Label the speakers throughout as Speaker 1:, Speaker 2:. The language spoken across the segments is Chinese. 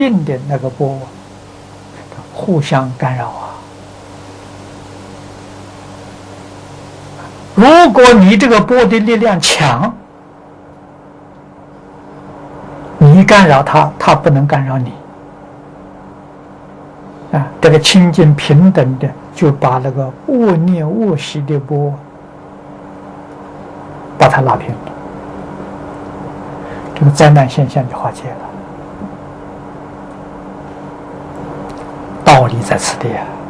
Speaker 1: 定的那个波互相干扰啊。如果你这个波的力量强，你干扰它，它不能干扰你。啊，这个清净平等的，就把那个恶念恶习的波，把它拉平了，这个灾难现象就化解了。道理在此地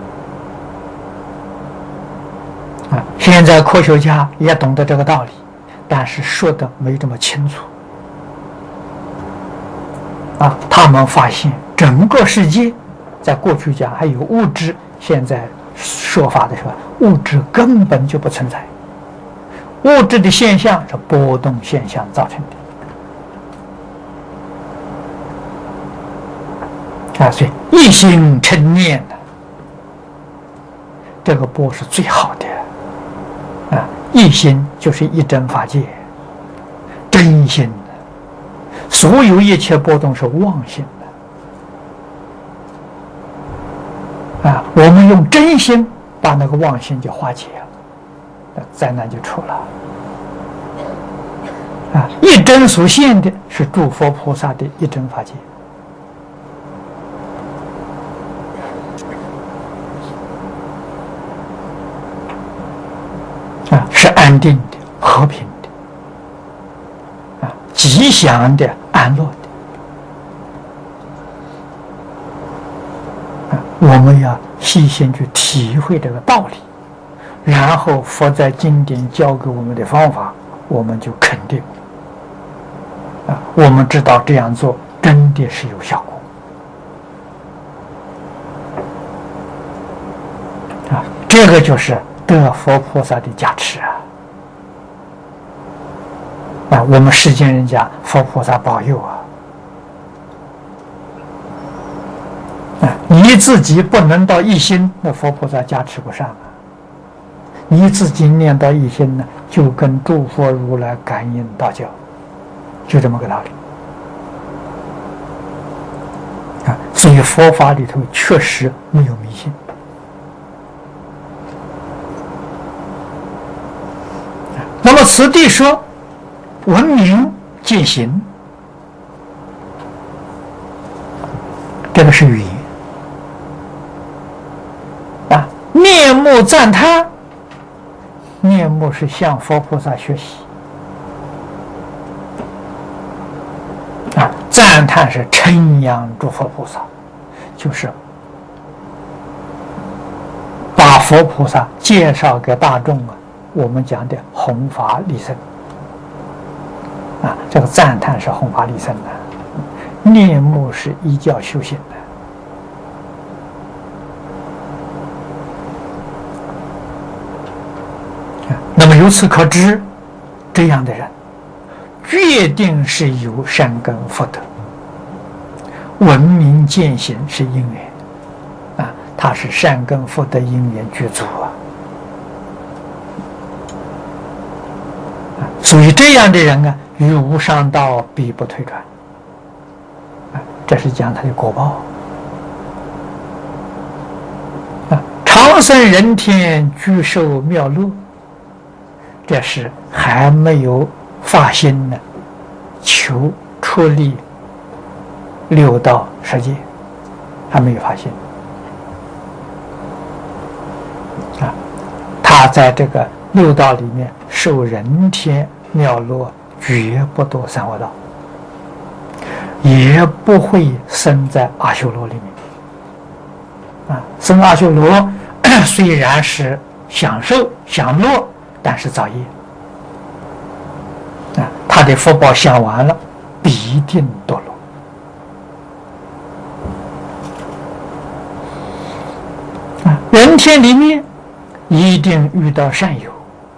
Speaker 1: 啊！现在科学家也懂得这个道理，但是说的没这么清楚。啊，他们发现整个世界，在过去讲还有物质，现在说法的时候，物质根本就不存在，物质的现象是波动现象造成的。啊，所以一心称念的这个波是最好的。啊，一心就是一真法界，真心的，所有一切波动是妄心的。啊，我们用真心把那个妄心就化解了，灾难就出了。啊，一真所现的是诸佛菩萨的一真法界。啊，是安定的、和平的，啊，吉祥的、安乐的。啊，我们要细心去体会这个道理，然后佛在经典教给我们的方法，我们就肯定。啊，我们知道这样做真的是有效果。啊，这个就是得佛菩萨的加持啊！啊，我们世间人讲佛菩萨保佑啊！啊，你自己不能到一心，那佛菩萨加持不上啊！你自己念到一心呢，就跟诸佛如来感应道交，就这么个道理啊！所以佛法里头确实没有迷信。那么此地说闻名见行，这个是语言啊。面目赞叹，面目是向佛菩萨学习啊。赞叹是称扬诸佛菩萨，就是把佛菩萨介绍给大众啊。我们讲的弘法利生啊，这个赞叹是弘法利生的，念目是依教修行的。那么由此可知，这样的人决定是有善根福德，闻名见行是因缘啊，他是善根福德因缘具足啊。所以这样的人啊，于无上道必不退转啊，这是讲他的果报啊。长生人天，居受妙乐，这是还没有发心呢，求出离六道世界，还没有发心啊。他在这个六道里面受人天妙乐，绝不堕三恶道，也不会生在阿修罗里面啊。生阿修罗虽然是享受享乐，但是造业啊，他的福报享完了，必定堕落啊。人天里面一定遇到善友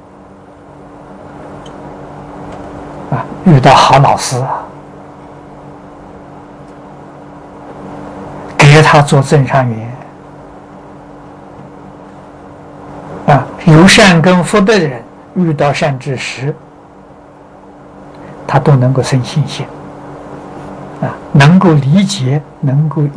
Speaker 1: 啊，遇到好老师啊，给他做增上缘啊。有善根福德的人，遇到善知识，他都能够生信心能够理解，能够